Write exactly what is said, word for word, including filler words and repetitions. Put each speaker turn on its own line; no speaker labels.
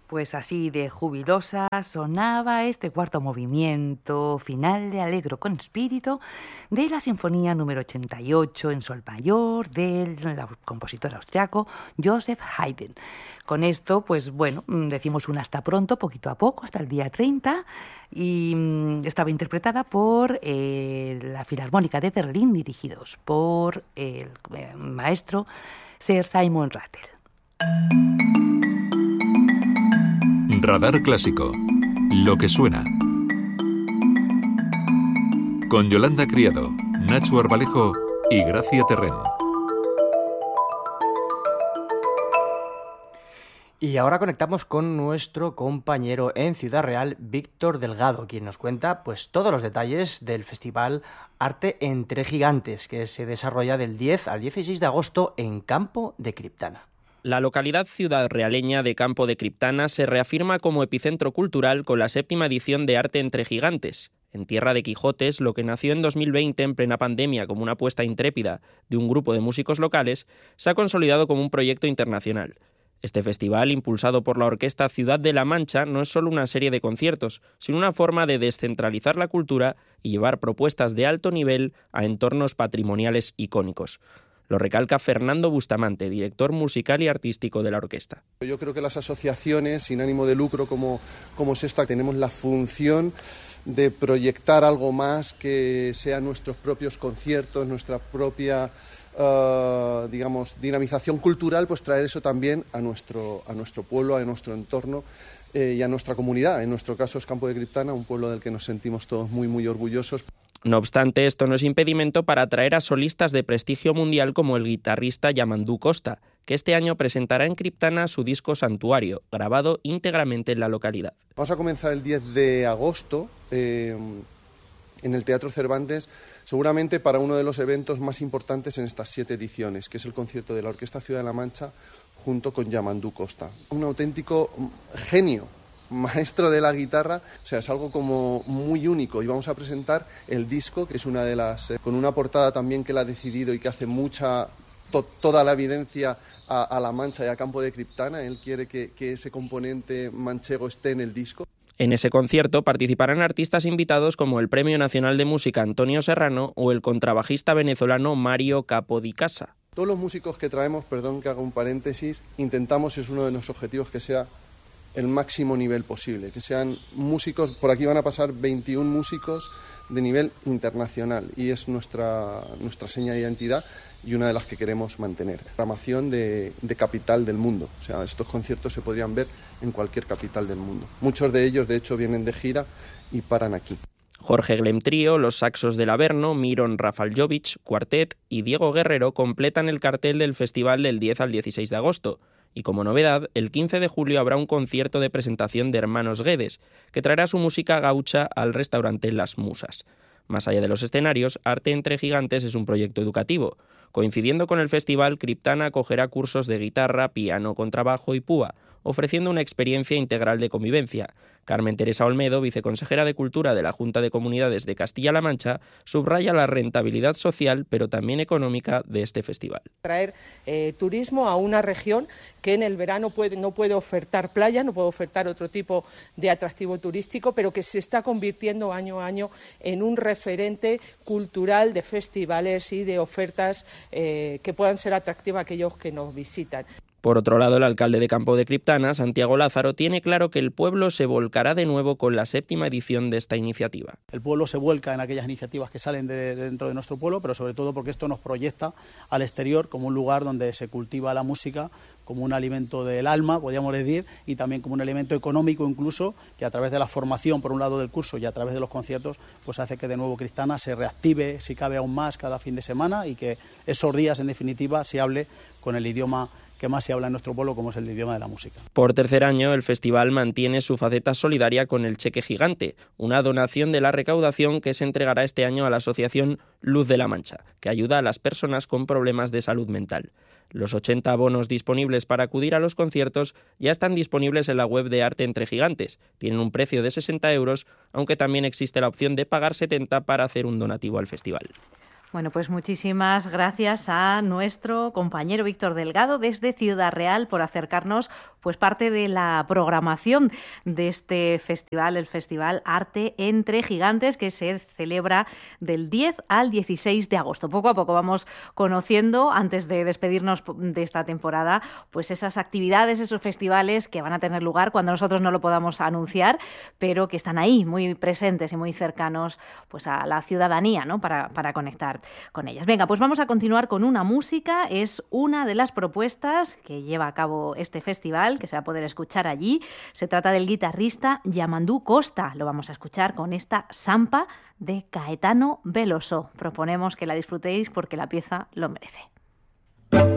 Pues así de jubilosa sonaba este cuarto movimiento final de Allegro con Spirito de la Sinfonía número ochenta y ocho en sol mayor del compositor austriaco Joseph Haydn. Con esto, pues bueno, decimos un hasta pronto, poquito a poco, hasta el día treinta, y estaba interpretada por eh, la Filarmónica de Berlín, dirigidos por el eh, maestro Sir Simon Rattle.
Radar Clásico. Lo que suena. Con Yolanda Criado, Nacho Arbalejo y Gracia Terrén.
Y ahora conectamos con nuestro compañero en Ciudad Real, Víctor Delgado, quien nos cuenta pues todos los detalles del festival Arte entre Gigantes, que se desarrolla del diez al dieciséis de agosto en Campo de Criptana.
La localidad ciudadrealeña de Campo de Criptana se reafirma como epicentro cultural con la séptima edición de Arte entre Gigantes. En Tierra de Quijotes, lo que nació en dos mil veinte en plena pandemia como una apuesta intrépida de un grupo de músicos locales, se ha consolidado como un proyecto internacional. Este festival, impulsado por la Orquesta Ciudad de la Mancha, no es solo una serie de conciertos, sino una forma de descentralizar la cultura y llevar propuestas de alto nivel a entornos patrimoniales icónicos. Lo recalca Fernando Bustamante, director musical y artístico de la orquesta.
Yo creo que las asociaciones sin ánimo de lucro como, como es esta, tenemos la función de proyectar algo más que sean nuestros propios conciertos, nuestra propia uh, digamos, dinamización cultural, pues traer eso también a nuestro, a nuestro pueblo, a nuestro entorno eh, y a nuestra comunidad. En nuestro caso es Campo de Criptana, un pueblo del que nos sentimos todos muy, muy orgullosos.
No obstante, esto no es impedimento para atraer a solistas de prestigio mundial como el guitarrista Yamandú Costa, que este año presentará en Criptana su disco Santuario, grabado íntegramente en la localidad.
Vamos a comenzar el diez de agosto eh, en el Teatro Cervantes, seguramente para uno de los eventos más importantes en estas siete ediciones, que es el concierto de la Orquesta Ciudad de la Mancha junto con Yamandú Costa. Un auténtico genio, maestro de la guitarra, o sea, es algo como muy único, y vamos a presentar el disco, que es una de las, eh, con una portada también que él ha decidido y que hace mucha, to, toda la evidencia a, a La Mancha y a Campo de Criptana. Él quiere que, que ese componente manchego esté en el disco.
En ese concierto participarán artistas invitados como el Premio Nacional de Música Antonio Serrano o el contrabajista venezolano Mario Capodicasa.
Todos los músicos que traemos, perdón que haga un paréntesis, intentamos, es uno de nuestros objetivos, que sea el máximo nivel posible, que sean músicos, por aquí van a pasar veintiún músicos de nivel internacional, y es nuestra, nuestra seña de identidad y una de las que queremos mantener. Programación de, de capital del mundo, o sea, estos conciertos se podrían ver en cualquier capital del mundo. Muchos de ellos, de hecho, vienen de gira y paran aquí.
Jorge Glem Trío, los saxos del Averno, Miron Rafaljovic, Cuartet y Diego Guerrero completan el cartel del festival del diez al dieciséis de agosto. Y como novedad, el quince de julio habrá un concierto de presentación de Hermanos Guedes, que traerá su música gaucha al restaurante Las Musas. Más allá de los escenarios, Arte entre Gigantes es un proyecto educativo. Coincidiendo con el festival, Criptana acogerá cursos de guitarra, piano, contrabajo y púa, ofreciendo una experiencia integral de convivencia. Carmen Teresa Olmedo, viceconsejera de Cultura de la Junta de Comunidades de Castilla-La Mancha, subraya la rentabilidad social, pero también económica, de este festival.
Traer eh, turismo a una región que en el verano puede, no puede ofertar playa, no puede ofertar otro tipo de atractivo turístico, pero que se está convirtiendo año a año en un referente cultural de festivales y de ofertas eh, que puedan ser atractivas a aquellos que nos visitan.
Por otro lado, el alcalde de Campo de Criptana, Santiago Lázaro, tiene claro que el pueblo se volcará de nuevo con la séptima edición de esta iniciativa.
El pueblo se vuelca en aquellas iniciativas que salen de, de dentro de nuestro pueblo, pero sobre todo porque esto nos proyecta al exterior como un lugar donde se cultiva la música como un alimento del alma, podríamos decir, y también como un elemento económico incluso, que a través de la formación, por un lado del curso, y a través de los conciertos, pues hace que de nuevo Criptana se reactive, si cabe aún más, cada fin de semana, y que esos días, en definitiva, se hable con el idioma que más se habla en nuestro pueblo, como es el idioma de la música.
Por tercer año, el festival mantiene su faceta solidaria con el Cheque Gigante, una donación de la recaudación que se entregará este año a la asociación Luz de la Mancha, que ayuda a las personas con problemas de salud mental. Los ochenta abonos disponibles para acudir a los conciertos ya están disponibles en la web de Arte entre Gigantes. Tienen un precio de sesenta euros, aunque también existe la opción de pagar setenta para hacer un donativo al festival.
Bueno, pues muchísimas gracias a nuestro compañero Víctor Delgado desde Ciudad Real por acercarnos pues parte de la programación de este festival, el Festival Arte entre Gigantes, que se celebra del diez al dieciséis de agosto. Poco a poco vamos conociendo, antes de despedirnos de esta temporada, pues esas actividades, esos festivales que van a tener lugar cuando nosotros no lo podamos anunciar, pero que están ahí muy presentes y muy cercanos pues a la ciudadanía, ¿no? para, para conectar con ellas. Venga, pues vamos a continuar con una música. Es una de las propuestas que lleva a cabo este festival, que se va a poder escuchar allí. Se trata del guitarrista Yamandú Costa. Lo vamos a escuchar con esta Sampa de Caetano Veloso. Proponemos que la disfrutéis porque la pieza lo merece.